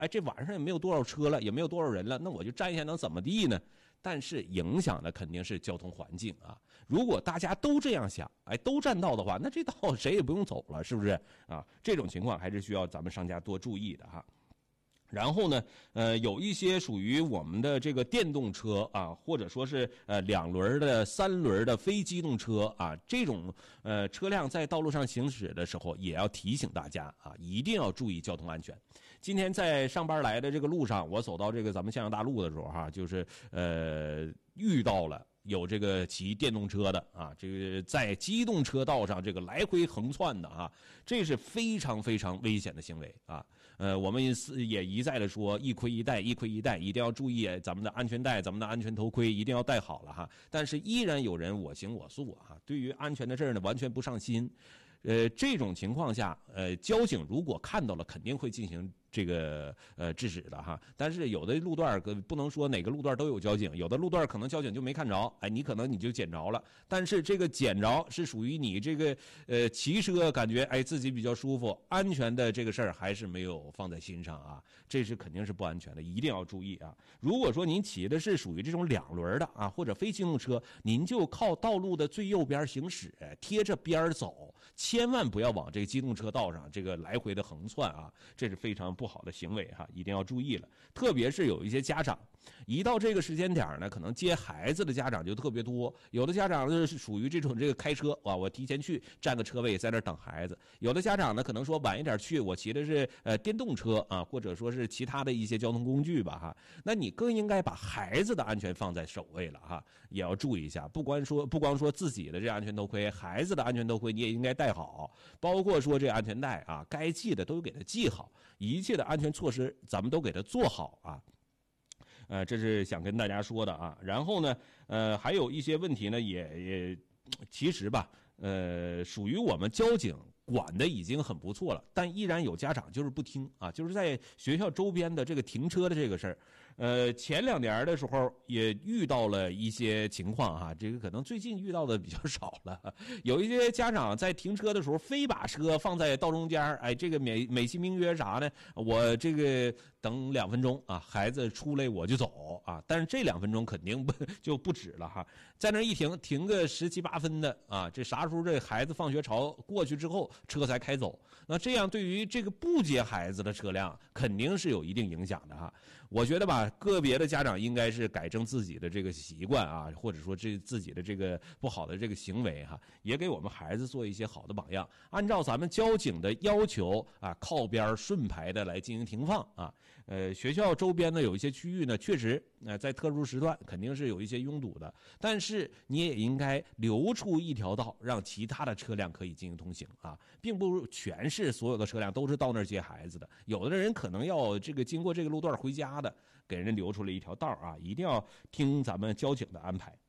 哎，这晚上也没有多少车了，也没有多少人了，那我就站一下能怎么地呢？但是影响的肯定是交通环境啊。如果大家都这样想，哎，都占道的话，那这道谁也不用走了，是不是啊？这种情况还是需要咱们商家多注意的哈。然后呢，有一些属于我们的这个电动车啊，或者说是2轮的、3轮的非机动车啊，这种车辆在道路上行驶的时候，也要提醒大家啊，一定要注意交通安全。今天在上班来的这个路上，我走到这个咱们向阳大路的时候哈，就是遇到了有这个骑电动车的啊，这个在机动车道上这个来回横窜的啊，这是非常非常危险的行为啊。我们也一再的说，一盔一带，一盔一带，一定要注意咱们的安全带、咱们的安全头盔一定要戴好了哈。但是依然有人我行我素啊，对于安全的事儿呢完全不上心。这种情况下，交警如果看到了，肯定会进行这个制止的哈。但是有的路段不能说哪个路段都有交警，有的路段可能交警就没看着，哎，你可能你就捡着了。但是这个捡着是属于你这个骑车感觉哎自己比较舒服，安全的这个事儿还是没有放在心上啊，这是肯定是不安全的，一定要注意啊。如果说您骑的是属于这种2轮的啊，或者非机动车，您就靠道路的最右边行驶，贴着边走。千万不要往这个机动车道上这个来回的横窜啊，这是非常不好的行为哈，一定要注意了。特别是有一些家长，一到这个时间点呢，可能接孩子的家长就特别多。有的家长呢是属于这种开车啊，我提前去占个车位在那等孩子；有的家长呢可能说晚一点去，我骑的是电动车啊，或者说是其他的一些交通工具吧哈。那你更应该把孩子的安全放在首位了哈，也要注意一下。不光说自己的这安全头盔，孩子的安全头盔你也应该戴好。包括说这安全带啊，该系的都给它系好，一切的安全措施咱们都给它做好啊。这是想跟大家说的啊。然后呢，还有一些问题呢，也其实吧，属于我们交警管的已经很不错了，但依然有家长就是不听啊，就是在学校周边的这个停车的这个事儿。前2年的时候也遇到了一些情况哈，这个可能最近遇到的比较少了。有一些家长在停车的时候非把车放在道中间，哎，这个美其名曰啥呢？我这个等2分钟啊，孩子出来我就走啊。但是这2分钟肯定就不止了哈，在那一停个17、18分的啊，这啥时候这孩子放学潮过去之后车才开走？那这样对于这个不接孩子的车辆肯定是有一定影响的哈。我觉得吧，个别的家长应该是改正自己的这个习惯啊，或者说自己的这个不好的这个行为哈，也给我们孩子做一些好的榜样，按照咱们交警的要求啊，靠边顺排的来进行停放啊。学校周边呢有一些区域呢，确实在特殊时段肯定是有一些拥堵的，但是你也应该留出一条道，让其他的车辆可以进行通行啊，并不全是所有的车辆都是到那儿接孩子的，有的人可能要这个经过这个路段回家的，给人留出了一条道啊，一定要听咱们交警的安排。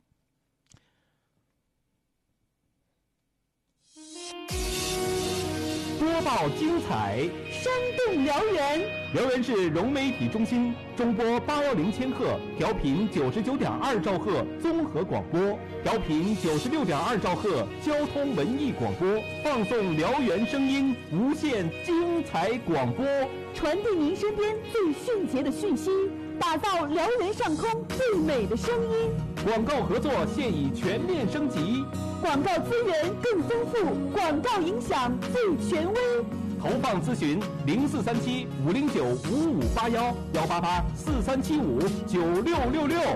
播报精彩， 生动辽源。 辽源市融媒体中心中波810千赫，调频99.2兆赫综合广播，调频96.2兆赫交通文艺广播，放送辽源声音，无限精彩广播， 传递您身边最迅捷的讯息，打造辽源上空最美的声音。 广告合作现已全面升级， 广告资源更丰富，广告影响最权威。 投放咨询0437-509-5581，188-4375-9666。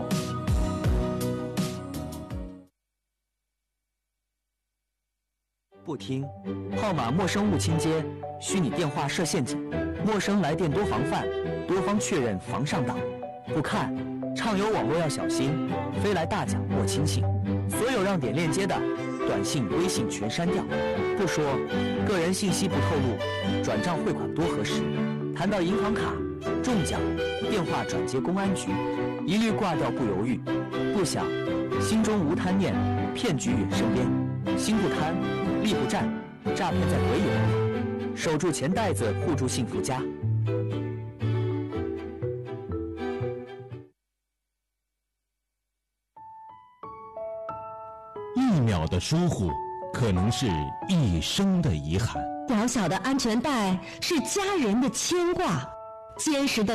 不听，号码陌生勿倾接，虚拟电话设陷阱，陌生来电多防范，多方确认防上当。不看，畅游网络要小心，飞来大奖莫轻信。所有让点链接的短信、微信全删掉。不说，个人信息不透露，转账汇款多核实。谈到银行卡、中奖、电话转接公安局，一律挂掉不犹豫。不想，心中无贪念，骗局远身边。心不贪，力不战，诈骗在鬼友。守住钱袋子，护住幸福家。 1秒的疏忽，可能是一生的遗憾。 小小的安全带是家人的牵挂。 坚实的